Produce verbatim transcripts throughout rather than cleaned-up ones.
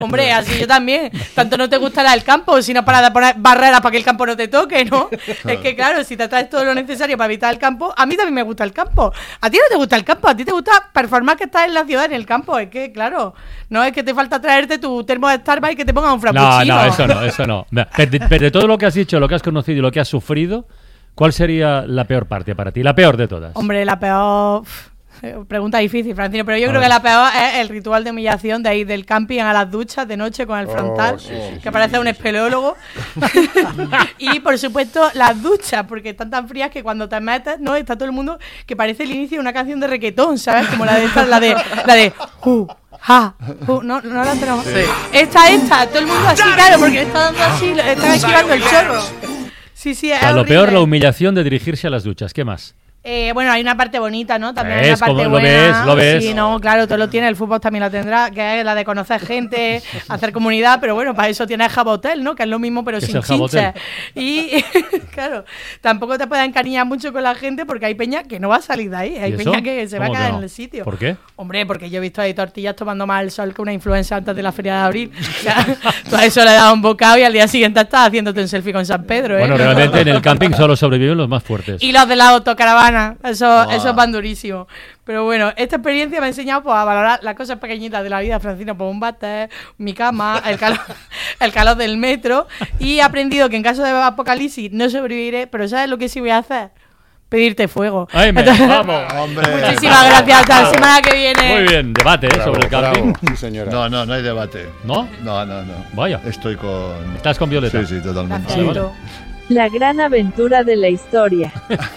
Hombre, así yo también. Tanto no te gustará el campo, sino para poner barreras para que el campo no te toque, ¿no? Es que claro, si te traes todo lo necesario para evitar el campo, a mí también me gusta el campo. A ti no te gusta el campo, a ti te gusta performar que estás en la ciudad, en el campo. Es que, claro, no es que te falta traerte tu termo de Starbucks y que te pongan un frappuccino. No, no, eso no, eso no. Pero de, pero de todo lo que has dicho, lo que has conocido y lo que has sufrido, ¿cuál sería la peor parte para ti? La peor de todas. Hombre, la peor... Pregunta difícil, Francino, pero yo creo que la peor es el ritual de humillación de ir del camping a las duchas de noche con el frontal, oh, sí, sí, que sí, parece sí, un espeleólogo. Y, por supuesto, las duchas, porque están tan frías que cuando te metes, no, está todo el mundo que parece el inicio de una canción de reggaetón, ¿sabes? Como la de esta, la de, la de, uh, ja, uh, no, no la tenemos. Sí. Esta, esta, todo el mundo así, claro, porque está dando así, están esquivando el chorro. Sí, sí, es o sea, lo peor, la humillación de dirigirse a las duchas, ¿qué más? Eh, bueno, hay una parte bonita, ¿no? También ¿Ves? hay una parte ¿Cómo buena. Lo ves, lo ves. Sí, no, claro, todo lo tiene, el fútbol también la tendrá, que es la de conocer gente, hacer comunidad, pero bueno, para eso tienes Jabotel, ¿no? Que es lo mismo, pero sin chinches. Y, claro, tampoco te puedes encariñar mucho con la gente porque hay peña que no va a salir de ahí, hay peña que se va a caer no? en el sitio. ¿Por qué? Hombre, porque yo he visto ahí tortillas tomando más el sol que una influencer antes de la feria de abril. O sea, tú a eso le das un bocado y al día siguiente estás haciéndote un selfie con San Pedro, ¿eh? Bueno, realmente en el camping solo sobreviven los más fuertes. Y los de la autocaravana, eso... Eso van durísimo. Pero bueno, esta experiencia me ha enseñado pues, a valorar las cosas pequeñitas de la vida, Francino, pues un váter, mi cama, el calor, el calor del metro. Y he aprendido que en caso de apocalipsis no sobreviviré, pero ¿sabes lo que sí voy a hacer? Pedirte fuego. Ay, me, Entonces, vamos, hombre. Muchísimas gracias. Hasta la semana que viene. Muy bien, debate ¿eh? Bravo, sobre el camping. Sí, señora. No, no, no hay debate. ¿No? No, no, no. Vaya. Estoy con... ¿Estás con Violeta? Sí, sí, totalmente. Sí, vale. La gran aventura de la historia.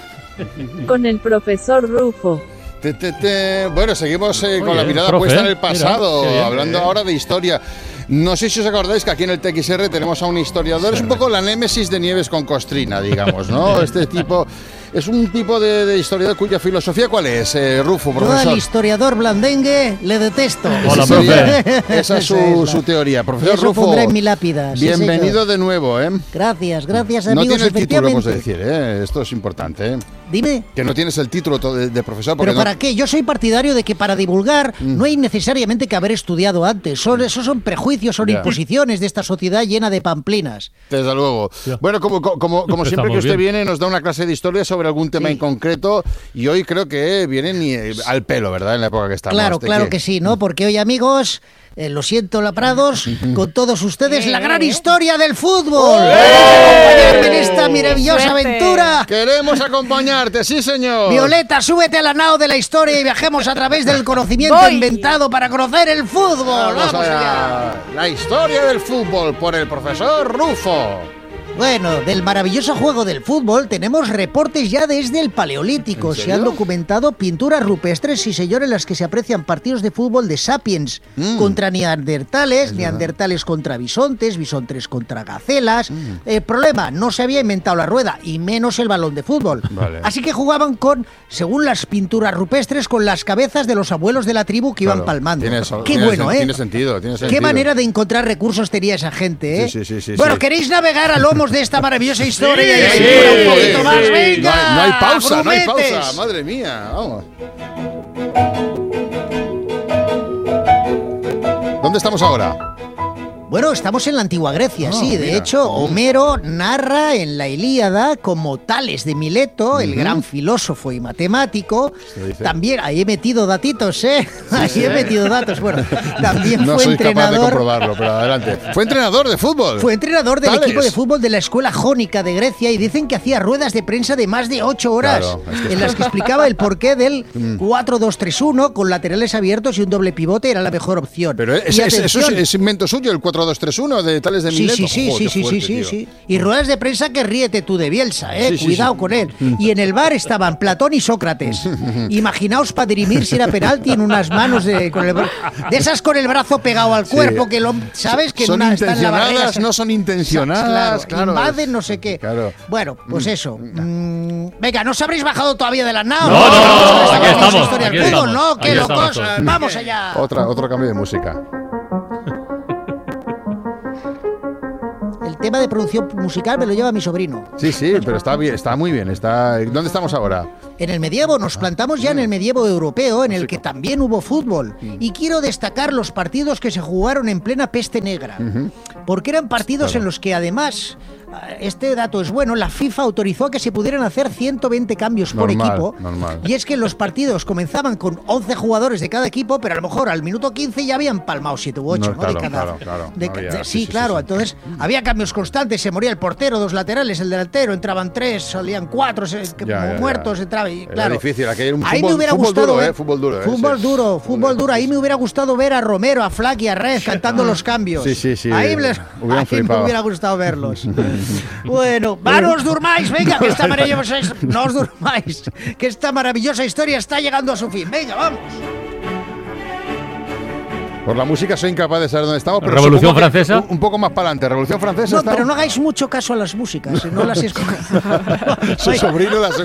Con el profesor Rufo. Te, te, te. Bueno, seguimos eh, con Oye, la mirada profe, puesta en el pasado, mira, bien, hablando bien. ahora de historia. No sé si os acordáis que aquí en el T X R tenemos a un historiador, sí, es un poco la némesis de Nieves con Costrina, digamos, ¿no? Este tipo es un tipo de, de historiador cuya filosofía, ¿cuál es, eh, Rufo, profesor? Yo al historiador blandengue le detesto. Hola, profe. Esa es su, su teoría. Profesor Eso Rufo, pondré en mi lápida. Sí, bienvenido señor. de nuevo, ¿eh? Gracias, gracias, amigos. No tiene el título, hemos efectivamente. de decir, ¿eh? Esto es importante, ¿eh? Dime. Que no tienes el título de, de profesor. ¿Pero no... para qué? Yo soy partidario de que para divulgar mm. no hay necesariamente que haber estudiado antes. Son, esos son prejuicios, son ya. imposiciones de esta sociedad llena de pamplinas. Desde luego. Ya. Bueno, como, como, como siempre que usted bien. viene, nos da una clase de historia sobre algún tema Sí. en concreto y hoy creo que viene ni al pelo, ¿verdad? En la época que estamos. Claro, claro que... que sí, ¿no? Porque hoy, amigos... Eh, lo siento, Laprados, con todos ustedes, la gran historia del fútbol. ¡Acompañarme en esta maravillosa Suerte. aventura! Queremos acompañarte, sí, señor. Violeta, súbete a la nao de la historia y viajemos a través del conocimiento Voy. inventado para conocer el fútbol. Vamos ¡Vamos allá. allá! La historia del fútbol por el profesor Rufo. Bueno, del maravilloso juego del fútbol tenemos reportes ya desde el Paleolítico. ¿En Se serio? han documentado pinturas rupestres, sí señor, en las que se aprecian partidos de fútbol de sapiens Mm. contra neandertales, Es neandertales contra bisontes, bisontes contra gacelas. Mm. El problema, no se había inventado la rueda, y menos el balón de fútbol. Vale. Así que jugaban con, según las pinturas rupestres, con las cabezas de los abuelos de la tribu que iban Claro. palmando. Tiene, Qué tiene bueno, sen- ¿eh? Tiene sentido, tiene Qué sentido. manera de encontrar recursos tenía esa gente, ¿eh? Sí, sí, sí, sí, bueno, sí. ¿queréis navegar a lomos de esta maravillosa historia? y Sí, aventura un sí, poquito sí. más? No hay, ¡Venga! no hay pausa, no hay grumetes! pausa. Madre mía, vamos. ¿Dónde estamos ahora? Bueno, estamos en la antigua Grecia, Ah, sí. De mira. hecho, Homero narra en la Ilíada como Tales de Mileto, el Ujú. gran filósofo y matemático. Se dice. También, ahí he metido datitos, ¿eh? ahí sí. he metido datos. Bueno, también No fue soy capaz de entrenador. comprobarlo, pero adelante. Fue entrenador de fútbol. Fue entrenador del Tales. equipo de fútbol de la escuela jónica de Grecia y dicen que hacía ruedas de prensa de más de ocho horas Claro, es que en las que explicaba el porqué del cuatro dos tres uno con laterales abiertos y un doble pivote era la mejor opción. Pero es, Y es- eso es, atención, es invento suyo, el cuatro dos tres uno de Tales de Sí, Mileto. sí, sí, Joder, sí, qué sí, fuerte, sí, sí, tío. sí. Y ruedas de prensa que ríete tú de Bielsa, ¿eh? Sí, sí, Cuidado sí. con él. Y en el bar estaban Platón y Sócrates. Imaginaos para dirimir si era penalti en unas manos de, con el bra- de esas con el brazo pegado al Sí. cuerpo, que lo, ¿sabes? Que Son una, están en la barrera, intencionadas, se- no son intencionadas, claro. Invaden no sé qué. Claro. Bueno, pues eso. Mm, venga, ¿no os habréis bajado todavía de la nao? No, no, no, Esta aquí famosa estamos, historia aquí del fútbol, estamos, ¿no? ¡Qué aquí estamos locos! todos. ¡Vamos allá! Otra, otro cambio de música. El tema de producción musical me lo lleva mi sobrino. Sí, sí, pero está bien, está muy bien. Está... ¿Dónde estamos ahora? En el medievo, nos plantamos ya en el medievo europeo, en el que también hubo fútbol. Y quiero destacar los partidos que se jugaron en plena peste negra. Porque eran partidos claro. en los que además, este dato es bueno, la FIFA autorizó que se pudieran hacer ciento veinte cambios normal, por equipo. Normal. Y es que los partidos comenzaban con once jugadores de cada equipo, pero a lo mejor al minuto quince ya habían palmado siete u ocho, no, ¿no? Claro, de cada, claro, claro. de, no había, de, sí, sí, sí, claro. Sí, sí. Entonces había cambios constantes, se moría el portero, dos laterales, el delantero, entraban tres, salían cuatro, se, Ya, ya, muertos, ya. entraba y, Era claro. difícil, aquí era un ahí fútbol, me hubiera fútbol gustado duro, ver, eh, fútbol duro. Fútbol eh, duro, sí. fútbol duro. Ahí me hubiera gustado ver a Romero, a Flack y a Red cantando los cambios. Sí, sí, sí. Ahí, les, ahí me hubiera gustado verlos. Bueno, ¡va, no os durmáis! Venga, que esta maravillosa, no os durmáis, que esta maravillosa historia está llegando a su fin. Venga, vamos. Por la música soy incapaz de saber dónde estamos. Pero ¿Revolución Francesa? Un, un poco más para adelante. ¿Revolución Francesa? No, ¿estamos? pero no hagáis mucho caso a las músicas, no las escogáis. Su sobrino las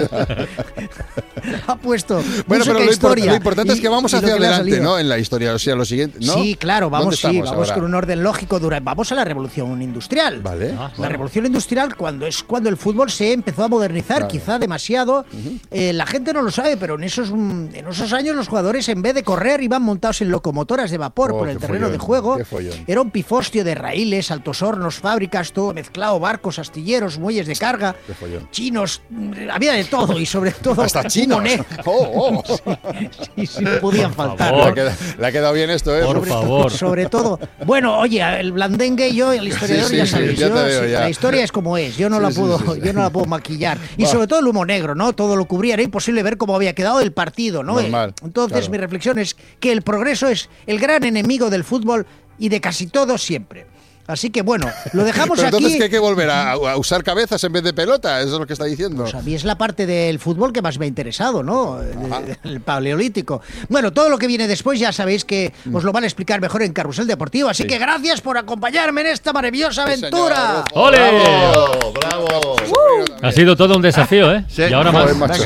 ha puesto bueno, pero lo, historia, import, lo importante y, es que vamos hacia adelante, ¿no? En la historia, o sea, lo siguiente, ¿no? Sí, claro, vamos, sí, vamos ahora? con un orden lógico. Dura, vamos a la revolución industrial. Vale. Ah, la revolución industrial cuando es cuando el fútbol se empezó a modernizar, claro. quizá demasiado. Uh-huh. eh, la gente no lo sabe, pero en esos en esos años los jugadores en vez de correr iban montados en locomotoras de vapor oh, por el terreno follón, de juego. follón. Era un pifostio de raíles, altos hornos, fábricas, todo mezclado, barcos, astilleros, muelles de carga, chinos, había de todo y sobre todo hasta chinos. Oh, oh. Sí, sí, no podían faltar. Le ha, quedado, le ha quedado bien esto, ¿eh? Por sobre favor. Todo, sobre todo. Bueno, oye, el blandengue y yo, el historiador, sí, sí, ya sabéis. Sí, ya yo, veo, sí, ya. La historia es como es. Yo no, sí, la, puedo, sí, sí, sí. Yo no la puedo maquillar. Y Va. sobre todo el humo negro, ¿no? Todo lo cubría. Era imposible ver cómo había quedado el partido, ¿no? Normal, Entonces, claro. mi reflexión es que el progreso es el gran enemigo del fútbol y de casi todo siempre. Así que bueno, lo dejamos Pero entonces aquí. ¿qué hay que volver a, a usar cabezas en vez de pelota? Eso es lo que está diciendo. Pues a mí es la parte del fútbol que más me ha interesado, ¿no? El, el paleolítico. Bueno, todo lo que viene después ya sabéis que os lo van a explicar mejor en Carrusel Deportivo. Así sí. que gracias por acompañarme en esta maravillosa aventura. Sí, ¡ole! ¡Bravo! ¡Bravo! Uh, ha sido todo un desafío, ¿eh? Sí. Y ahora Joder, más.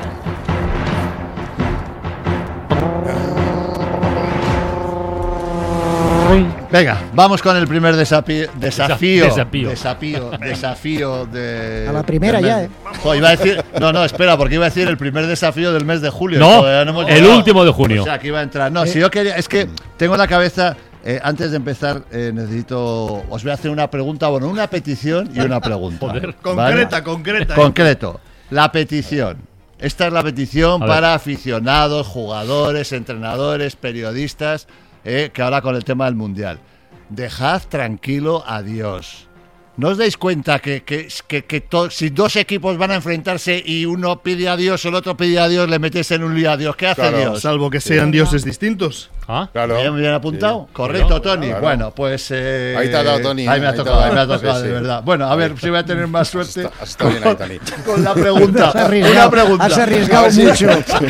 Venga, vamos con el primer desafío. Desafío. Desafío. Desafío. Desafío de. A la primera ya, ¿eh? Oh, iba a decir, no, no, espera, porque iba a decir el primer desafío del mes de julio. No, no el último de junio. O sea, que iba a entrar. No, eh. si yo quería. Es que tengo en la cabeza. Eh, antes de empezar, eh, necesito. Os voy a hacer una pregunta, bueno, una petición y una pregunta. Joder. Concreta, ¿vale? concreta. Concreto. La petición. Esta es la petición para aficionados, jugadores, entrenadores, periodistas. Eh, que ahora con el tema del Mundial. Dejad tranquilo a Dios. ¿No os dais cuenta que, que, que, que to, si dos equipos van a enfrentarse y uno pide a Dios o el otro pide a Dios, le metes en un lío a Dios? ¿Qué hace claro, Dios? Salvo que sean sí. dioses distintos. ¿Ah? Claro. ¿Me bien apuntado? Sí. Correcto, Tony. Claro. Bueno, pues... Eh, ahí te ha dado, Tony. Ahí me ha ahí tocado, ahí me ha tocado, sí, de sí. verdad. Bueno, a ver si voy a tener más suerte. Está, está bien ahí, Tony. Con la pregunta. Una pregunta. Has arriesgado mucho.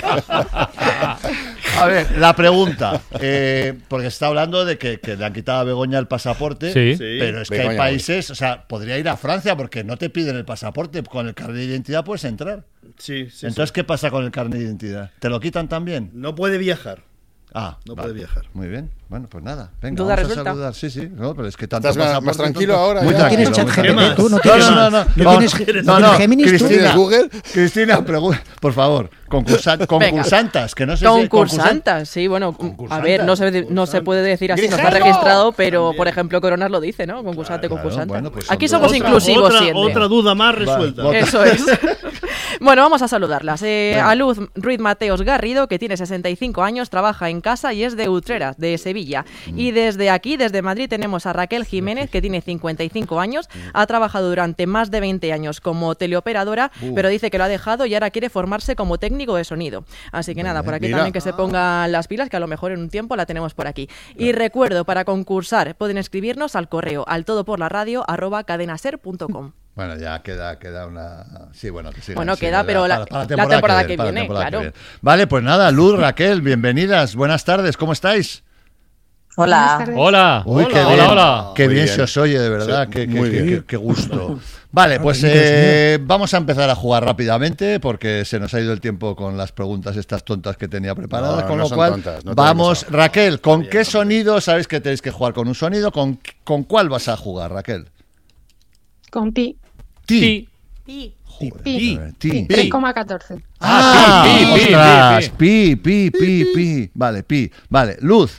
A ver, la pregunta, eh, porque está hablando de que, que le han quitado a Begoña el pasaporte, sí. pero es que Begoña, hay países, o sea, podría ir a Francia porque no te piden el pasaporte, con el carnet de identidad puedes entrar. Sí, sí. Entonces, sí. ¿qué pasa con el carnet de identidad? ¿Te lo quitan también? No puede viajar. Ah, no vale. puede viajar. Muy bien. Bueno, pues nada. Venga, Duda vamos resulta. a saludar. Sí, sí. No, pero es que tanto ¿Estás más, más tranquilo tanto... ahora? Muy Ya. No tienes chat tranquilo, G P T, tú no no, tienes. no, no, no. No Vamos, tienes, no, no, no, Géminis, Cristina, ¿Tienes Google? Cristina, pregu- por favor, concursa- concursantas, que no sé Concursantas, sí, bueno, a ver, no se, no se puede decir así, no está registrado, pero por ejemplo Coronas lo dice, ¿no? Concursante, Claro, concursante. bueno, pues Aquí son somos otra- inclusivos otra, siempre. Otra duda más resuelta. Vale, Eso es. Bueno, vamos a saludarlas. Eh, Venga. a Luz Ruiz Mateos Garrido, que tiene sesenta y cinco años, trabaja en casa y es de Utrera, de Sevilla. Mm. Y desde aquí, desde Madrid, tenemos a Raquel Jiménez, que tiene cincuenta y cinco años, ha trabajado durante más de veinte años como teleoperadora, Uh. pero dice que lo ha dejado y ahora quiere formarse como técnico de sonido. Así que nada, por aquí Mira. también que se pongan las pilas, que a lo mejor en un tiempo la tenemos por aquí. Y recuerdo, para concursar, pueden escribirnos al correo al todoporlaradio arroba cadenaser punto com. Bueno, ya queda, queda una... Sí, bueno, que sigan, Bueno, sigan, queda, pero la- para- para la temporada que para la viene, temporada claro. viene. Vale, pues nada, Luz, Raquel, bienvenidas, buenas tardes, ¿cómo estáis? Hola. Hola. Uy, qué hola, bien, hola. qué Muy bien, bien. se os oye, de verdad, Sí, qué, muy qué, bien. qué- qué gusto. Vale, pues eh, vamos a empezar a jugar rápidamente porque se nos ha ido el tiempo con las preguntas estas tontas que tenía preparadas, No, con no lo son cual tontas, no te vamos, vayas a- Raquel, ¿con qué sonido? Sabéis que tenéis que jugar con un sonido, ¿con, con cuál vas a jugar, Raquel? Con pi. Ti. Sí. Pi. Ti. tres coma catorce. Ah, pi, pi, pi, ostras, pi, pi, pi, pi. Vale, pi. Vale, Luz.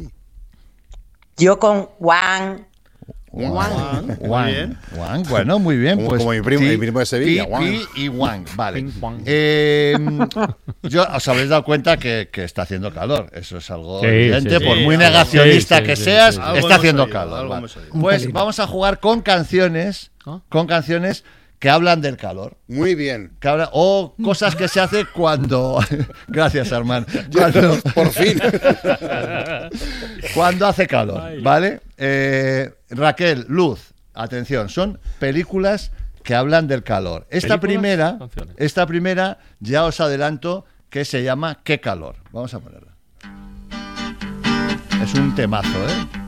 Yo con Juan. Juan. Muy bien. Juan, bueno, muy bien. Como- Pues como mi primo- Pi, mi primo de Sevilla, Pi, Juan. Pi y Juan, vale. Ping, Juan. Eh, yo, os habréis dado cuenta que, que está haciendo calor. Eso es algo Sí, evidente. sí, por sí. muy Sí, negacionista sí, que sí, seas, sí, sí. Algo está hemos haciendo oído, calor. algo vale. hemos oído. Pues pelín. vamos a jugar con canciones, ¿Ah? con canciones que hablan del calor. Muy bien. Que habla- o cosas que se hace cuando. Gracias, Armand. Cuando, Por fin. cuando hace calor, Ay. ¿vale? Eh, Raquel, Luz, atención, son películas que hablan del calor. Esta ¿Películas? primera, Canciones. esta primera, ya os adelanto que se llama ¿Qué calor? Vamos a ponerla. Es un temazo, ¿eh?